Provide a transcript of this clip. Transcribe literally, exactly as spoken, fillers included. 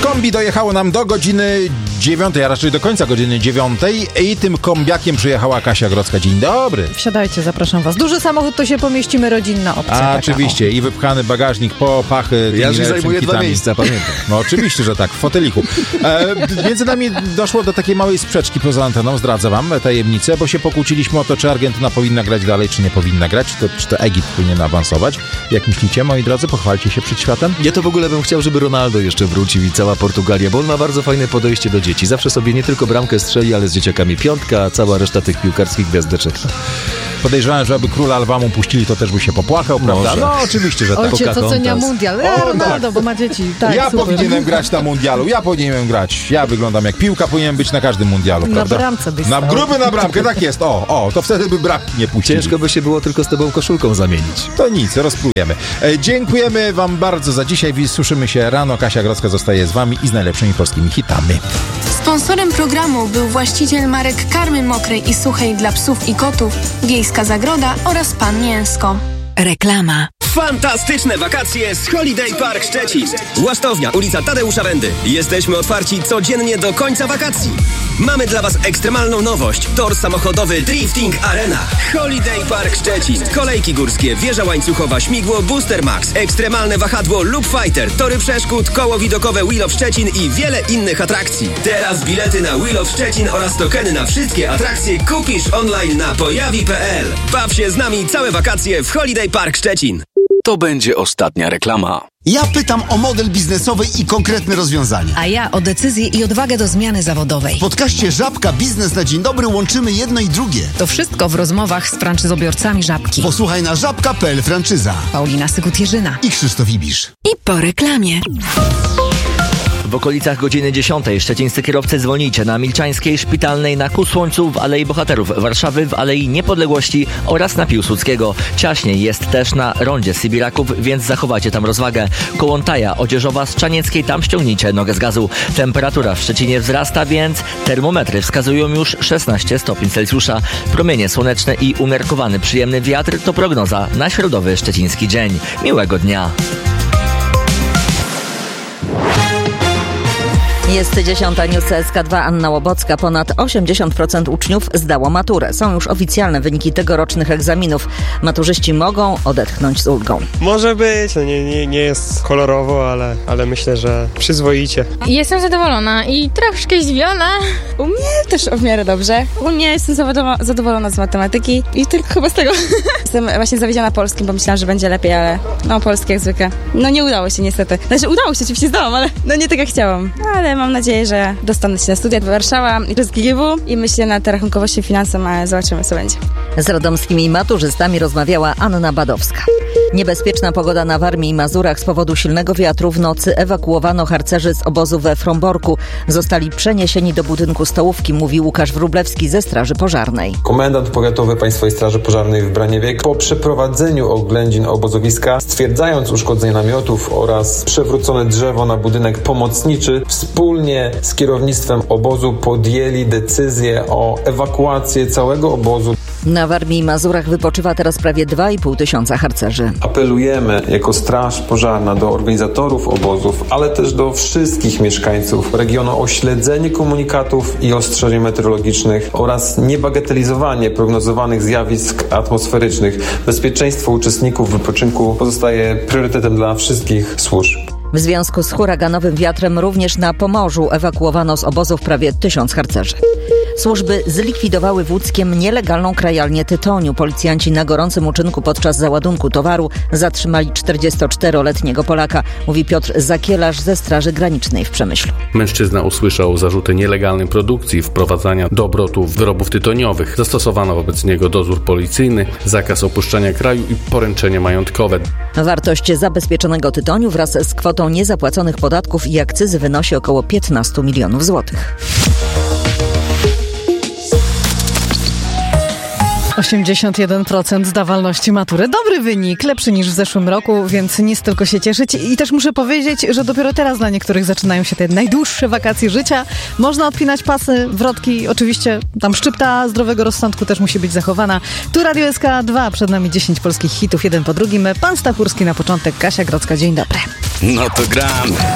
Kombi dojechało nam do godziny dziewiątej, a raczej do końca godziny dziewiątej i tym kombiakiem przyjechała Kasia Grodzka. Dzień dobry. Wsiadajcie, zapraszam was. Duży samochód, to się pomieścimy, rodzinna opcja. A, taka, oczywiście. o. I wypchany bagażnik po pachy. Ja już zajmuję dwa miejsca, pamiętam. No oczywiście, że tak, w foteliku. E, między nami doszło do takiej małej sprzeczki poza anteną, zdradzę wam tajemnicę, bo się pokłóciliśmy o to, czy Argentyna powinna grać dalej, czy nie powinna grać, czy to, czy to Egipt powinien awansować. Jak myślicie, moi drodzy? Pochwalcie się przed światem. Ja to w ogóle bym chciał, żeby Ronaldo jeszcze wrócił i cała Portugalia, bo on ma bardzo fajne podejście do dzieci. Zawsze sobie nie tylko bramkę strzeli, ale z dzieciakami piątka, a cała reszta tych piłkarskich gwiazdeczek. Podejrzewałem, że aby króla Albamu puścili, to też by się popłakał, prawda? Może. No oczywiście, że tak. Ojciec ocenia mundial. Ja, O, Ronaldo, tak. bo ma dzieci. Tak, ja super. powinienem grać na mundialu, ja powinienem grać. Ja wyglądam jak piłka, powinien być na każdym mundialu, Na prawda? bramce byś Na stał. gruby na bramkę, tak jest. O, o, to wtedy by bramki nie puścili. Ciężko by się było tylko z tobą koszulką zamienić. To nic, rozplujemy. E, dziękujemy wam bardzo za dzisiaj. Słyszymy się rano. Kasia Grodzka zostaje z wami i z najlepszymi polskimi hitami. Sponsorem programu był właściciel marek karmy mokrej i suchej dla psów i kotów, Wiejska Zagroda oraz Pan Mięsko. Reklama. Fantastyczne wakacje z Holiday Park Szczecin. Łasztownia, ulica Tadeusza Wendy. Jesteśmy otwarci codziennie do końca wakacji. Mamy dla was ekstremalną nowość. Tor samochodowy Drifting Arena. Holiday Park Szczecin. Kolejki górskie, wieża łańcuchowa, śmigło Booster Max, ekstremalne wahadło Loop Fighter, tory przeszkód, koło widokowe Wheel of Szczecin i wiele innych atrakcji. Teraz bilety na Wheel of Szczecin oraz tokeny na wszystkie atrakcje kupisz online na pojawi kropka p l. Baw się z nami całe wakacje w Holiday Park Szczecin. To będzie ostatnia reklama. Ja pytam o model biznesowy i konkretne rozwiązania. A ja o decyzję i odwagę do zmiany zawodowej. W podcaście Żabka Biznes na Dzień Dobry łączymy jedno i drugie. To wszystko w rozmowach z franczyzobiorcami Żabki. Posłuchaj na żabka kropka p l franczyza. Paulina Sykut-Jerzyna I Krzysztof Ibisz. I po reklamie. W okolicach godziny dziesiątej szczecińscy kierowcy zwolnijcie na Milczańskiej, Szpitalnej, na Ku Słońcu, w Alei Bohaterów Warszawy, w Alei Niepodległości oraz na Piłsudskiego. Ciaśniej jest też na rondzie Sybiraków, więc zachowajcie tam rozwagę. Kołątaja, Odzieżowa, Strzanieckiej, tam ściągnijcie nogę z gazu. Temperatura w Szczecinie wzrasta, więc termometry wskazują już szesnaście stopni Celsjusza. Promienie słoneczne i umiarkowany przyjemny wiatr to prognoza na środowy szczeciński dzień. Miłego dnia! Jest dziesiąta, News S K dwa, Anna Łobocka. Ponad osiemdziesiąt procent uczniów zdało maturę. Są już oficjalne wyniki tegorocznych egzaminów. Maturzyści mogą odetchnąć z ulgą. Może być, no nie, nie, nie jest kolorowo, ale, ale myślę, że przyzwoicie. Jestem zadowolona i troszkę zdziwiona. U mnie też w miarę dobrze. U mnie jestem zadowolona, zadowolona z matematyki i tylko chyba z tego. Jestem właśnie zawiedziona polskim, bo myślałam, że będzie lepiej, ale no polskie jak zwykle. No nie udało się niestety. Znaczy udało się, oczywiście zdałam, ale no nie tak jak chciałam. Ale mam nadzieję, że dostanę się na studia do Warszawa i przez G G W i myślę nad rachunkowością finansem, ale zobaczymy, co będzie. Z radomskimi maturzystami rozmawiała Anna Badowska. Niebezpieczna pogoda na Warmii i Mazurach z powodu silnego wiatru. W nocy ewakuowano harcerzy z obozu we Fromborku. Zostali przeniesieni do budynku stołówki, mówi Łukasz Wróblewski ze Straży Pożarnej. Komendant powiatowy Państwowej Straży Pożarnej w Braniewie po przeprowadzeniu oględzin obozowiska, stwierdzając uszkodzenie namiotów oraz przewrócone drzewo na budynek pomocniczy, wspólnie z kierownictwem obozu podjęli decyzję o ewakuacji całego obozu. Na Warmii i Mazurach wypoczywa teraz prawie dwa i pół tysiąca harcerzy. Apelujemy jako Straż Pożarna do organizatorów obozów, ale też do wszystkich mieszkańców regionu o śledzenie komunikatów i ostrzeżeń meteorologicznych oraz niebagatelizowanie prognozowanych zjawisk atmosferycznych. Bezpieczeństwo uczestników wypoczynku pozostaje priorytetem dla wszystkich służb. W związku z huraganowym wiatrem również na Pomorzu ewakuowano z obozów prawie tysiąc harcerzy. Służby zlikwidowały w Łódzkiem nielegalną krajalnię tytoniu. Policjanci na gorącym uczynku podczas załadunku towaru zatrzymali czterdziestoczteroletniego Polaka, mówi Piotr Zakielarz ze Straży Granicznej w Przemyślu. Mężczyzna usłyszał zarzuty nielegalnej produkcji, wprowadzania do obrotu wyrobów tytoniowych. Zastosowano wobec niego dozór policyjny, zakaz opuszczania kraju i poręczenie majątkowe. Wartość zabezpieczonego tytoniu wraz z kwotą niezapłaconych podatków i akcyzy wynosi około piętnaście milionów złotych. osiemdziesiąt jeden procent zdawalności matury. Dobry wynik, lepszy niż w zeszłym roku, więc nic tylko się cieszyć. I też muszę powiedzieć, że dopiero teraz dla niektórych zaczynają się te najdłuższe wakacje życia. Można odpinać pasy, wrotki, oczywiście tam szczypta zdrowego rozsądku też musi być zachowana. Tu Radio S K dwa, przed nami dziesięć polskich hitów, jeden po drugim. Pan Stachurski na początek, Kasia Grodzka, dzień dobry. No to gramy.